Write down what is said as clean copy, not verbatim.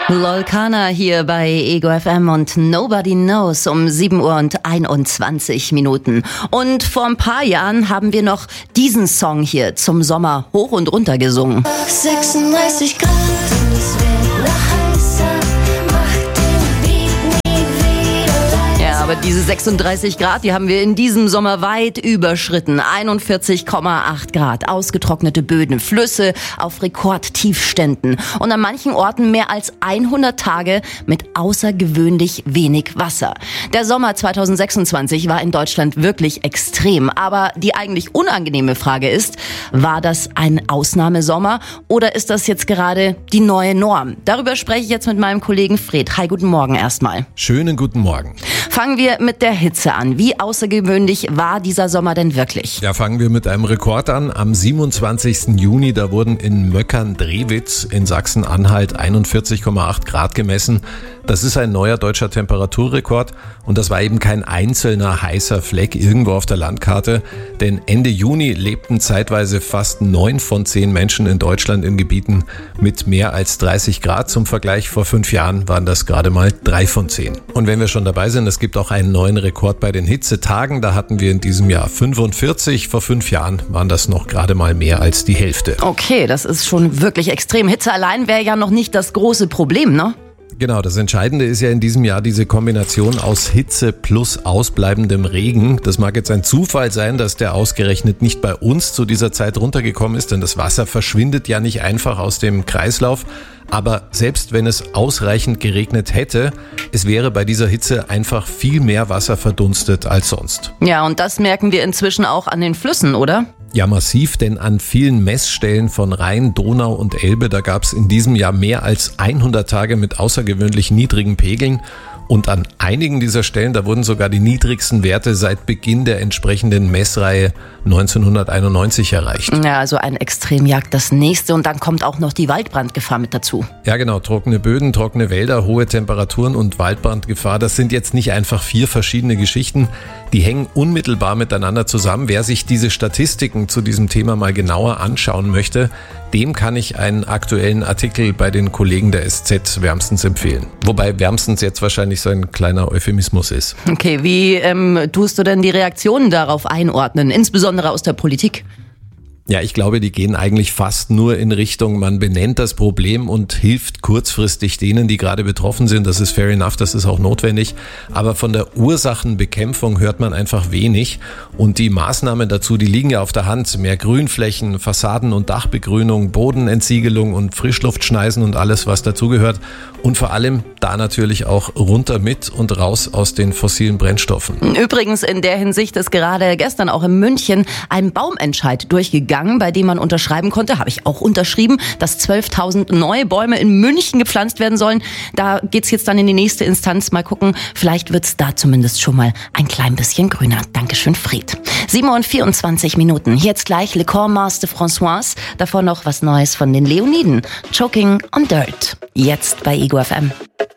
Lolkana hier bei Ego FM und Nobody Knows um 7:21 Uhr. Und vor ein paar Jahren haben wir noch diesen Song hier zum Sommer hoch und runter gesungen. 36 Grad und es wird noch heißer, macht den Beat nie wieder leiser. Ja, aber diese 36 Grad, die haben wir in diesem Sommer weit überschritten. 41,8 Grad, ausgetrocknete Böden, Flüsse auf Rekordtiefständen und an manchen Orten mehr als 100 Tage mit außergewöhnlich wenig Wasser. Der Sommer 2026 war in Deutschland wirklich extrem. Aber die eigentlich unangenehme Frage ist, war das ein Ausnahmesommer oder ist das jetzt gerade die neue Norm? Darüber spreche ich jetzt mit meinem Kollegen Fred. Hi, guten Morgen erstmal. Schönen guten Morgen. Fangen wir mit der Hitze an. Wie außergewöhnlich war dieser Sommer denn wirklich? Ja, fangen wir mit einem Rekord an. Am 27. Juni, da wurden in Möckern-Drewitz in Sachsen-Anhalt 41,8 Grad gemessen. Das ist ein neuer deutscher Temperaturrekord und das war eben kein einzelner heißer Fleck irgendwo auf der Landkarte, denn Ende Juni lebten zeitweise fast 9 von 10 Menschen in Deutschland in Gebieten mit mehr als 30 Grad. Zum Vergleich, vor 5 Jahren waren das gerade mal 3 von 10. Und wenn wir schon dabei sind, es gibt auch einen neuen Rekord bei den Hitzetagen. Da hatten wir in diesem Jahr 45. Vor 5 Jahren waren das noch gerade mal mehr als die Hälfte. Okay, das ist schon wirklich extrem. Hitze allein wäre ja noch nicht das große Problem, ne? Genau, das Entscheidende ist ja in diesem Jahr diese Kombination aus Hitze plus ausbleibendem Regen. Das mag jetzt ein Zufall sein, dass der ausgerechnet nicht bei uns zu dieser Zeit runtergekommen ist, denn das Wasser verschwindet ja nicht einfach aus dem Kreislauf. Aber selbst wenn es ausreichend geregnet hätte, es wäre bei dieser Hitze einfach viel mehr Wasser verdunstet als sonst. Ja, und das merken wir inzwischen auch an den Flüssen, oder? Ja, massiv, denn an vielen Messstellen von Rhein, Donau und Elbe, da gab es in diesem Jahr mehr als 100 Tage mit außergewöhnlich niedrigen Pegeln. Und an einigen dieser Stellen, da wurden sogar die niedrigsten Werte seit Beginn der entsprechenden Messreihe 1991 erreicht. Ja, also ein Extrem jagt das nächste und dann kommt auch noch die Waldbrandgefahr mit dazu. Ja genau, trockene Böden, trockene Wälder, hohe Temperaturen und Waldbrandgefahr, das sind jetzt nicht einfach 4 verschiedene Geschichten, die hängen unmittelbar miteinander zusammen. Wer sich diese Statistiken zu diesem Thema mal genauer anschauen möchte, dem kann ich einen aktuellen Artikel bei den Kollegen der SZ wärmstens empfehlen. Wobei wärmstens jetzt wahrscheinlich so ein kleiner Euphemismus ist. Okay, wie tust du denn die Reaktionen darauf einordnen, insbesondere aus der Politik? Ja, ich glaube, die gehen eigentlich fast nur in Richtung, man benennt das Problem und hilft kurzfristig denen, die gerade betroffen sind. Das ist fair enough, das ist auch notwendig. Aber von der Ursachenbekämpfung hört man einfach wenig. Und die Maßnahmen dazu, die liegen ja auf der Hand. Mehr Grünflächen, Fassaden- und Dachbegrünung, Bodenentsiegelung und Frischluftschneisen und alles, was dazugehört. Und vor allem da natürlich auch runter mit und raus aus den fossilen Brennstoffen. Übrigens, in der Hinsicht ist gerade gestern auch in München ein Baumentscheid durchgegangen, bei dem man unterschreiben konnte, habe ich auch unterschrieben, dass 12.000 neue Bäume in München gepflanzt werden sollen. Da geht's jetzt dann in die nächste Instanz. Mal gucken, vielleicht wird's da zumindest schon mal ein klein bisschen grüner. Dankeschön, Fred. 7:24 Uhr. Jetzt gleich Le Corps Master Françoise. Davor noch was Neues von den Leoniden. Choking on Dirt. Jetzt bei Ego FM.